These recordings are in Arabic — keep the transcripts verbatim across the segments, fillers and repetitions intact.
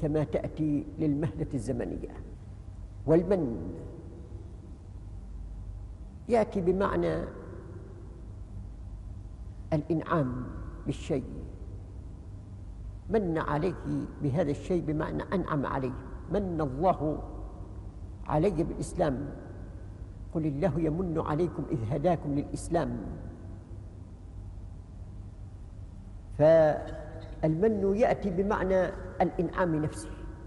كما تأتي للمهلة الزمنية. والمن يأتي بمعنى الإنعام بالشيء، من عليه بهذا الشيء بمعنى أنعم عليه. من الله علي بالإسلام، قل الله يمن عليكم إذ هداكم للإسلام. فالمن يأتي بمعنى الإنعام نفسه،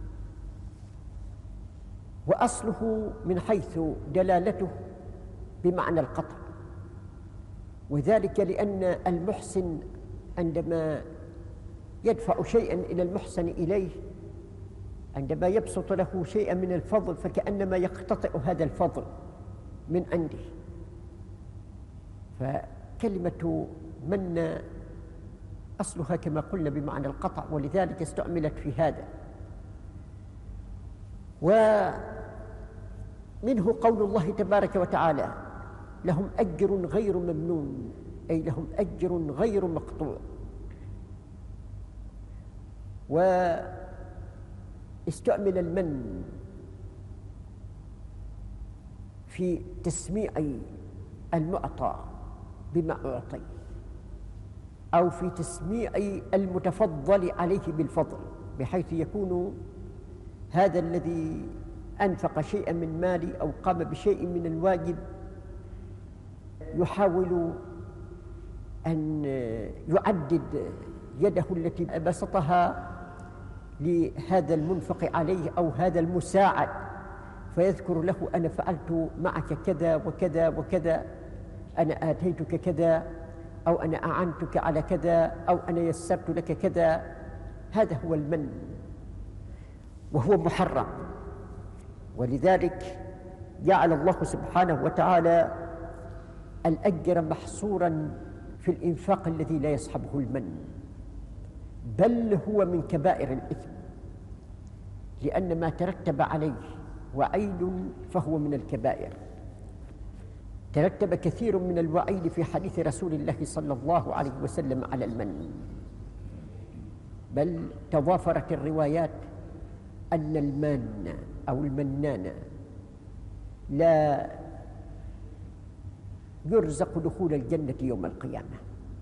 وأصله من حيث دلالته بمعنى القطع، وذلك لأن المحسن عندما يدفع شيئا إلى المحسن إليه، عندما يبسط له شيئا من الفضل فكأنما يقتطع هذا الفضل من عنده. فكلمة من أصلها كما قلنا بمعنى القطع، ولذلك استعملت في هذا. ومنه قول الله تبارك وتعالى: لهم أجر غير ممنون، أي لهم أجر غير مقطوع. واستعمل المن في تسميع المعطى بما أعطي، أو في تسميع المتفضل عليه بالفضل، بحيث يكون هذا الذي أنفق شيئا من مالي أو قام بشيء من الواجب يحاول أن يعدد يده التي بسطها لهذا المنفق عليه أو هذا المساعد، فيذكر له: أنا فعلت معك كذا وكذا وكذا، أنا آتيتك كذا، أو أنا أعنتك على كذا، أو أنا يسرت لك كذا. هذا هو المن، وهو محرم. ولذلك جعل الله سبحانه وتعالى الأجر محصورا في الإنفاق الذي لا يصحبه المن، بل هو من كبائر الإثم، لأن ما ترتب عليه وعيد فهو من الكبائر. ترتب كثير من الوعيد في حديث رسول الله صلى الله عليه وسلم على المن، بل تضافرت الروايات أن المان أو المنان لا يرزق دخول الجنة يوم القيامة،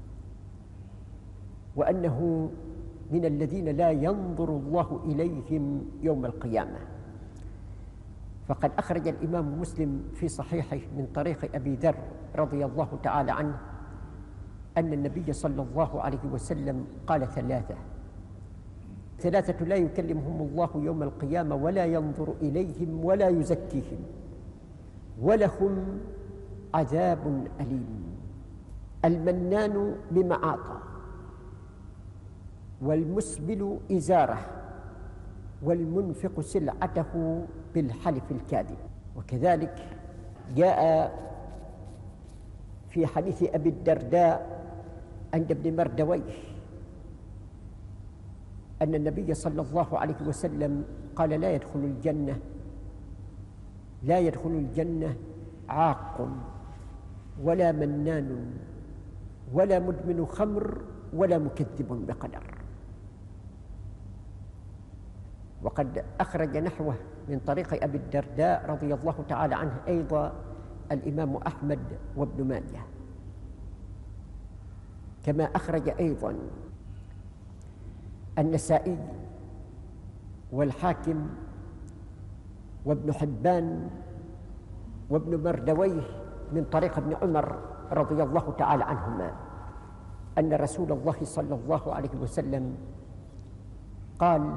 وأنه من الذين لا ينظر الله إليهم يوم القيامة. فقد أخرج الإمام مسلم في صحيحه من طريق أبي ذر رضي الله تعالى عنه أن النبي صلى الله عليه وسلم قال: ثلاثة ثلاثة لا يكلمهم الله يوم القيامة ولا ينظر إليهم ولا يزكيهم ولهم عذاب أليم: المنان بما أعطى، والمسبل إزاره، والمنفق سلعته بالحلف الكاذب. وكذلك جاء في حديث أبي الدرداء عند ابن مردويه أن النبي صلى الله عليه وسلم قال: لا يدخل الجنة لا يدخل الجنة عاق ولا منان ولا مدمن خمر ولا مكذب بقدر. وقد أخرج نحوه من طريق أبي الدرداء رضي الله تعالى عنه أيضا الإمام أحمد وابن ماجه، كما أخرج أيضا النسائي والحاكم وابن حبان وابن مردويه من طريق ابن عمر رضي الله تعالى عنهما أن رسول الله صلى الله عليه وسلم قال: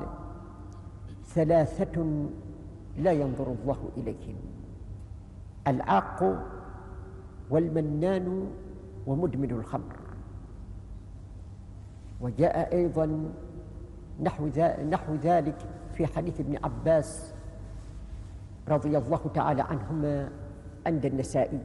ثلاثة لا ينظر الله إليهم: العاق والمنان ومدمن الخمر. وجاء أيضا نحو, نحو ذلك في حديث ابن عباس رضي الله تعالى عنهما عند النسائي.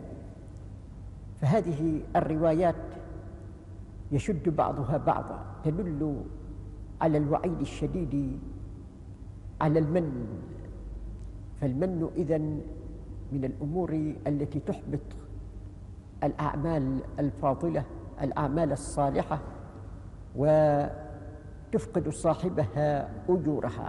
فهذه الروايات يشد بعضها بعضا، تدل على الوعيد الشديد على المن. فالمن إذن من الأمور التي تحبط الأعمال الفاضلة، الأعمال الصالحة، وتفقد صاحبها أجورها.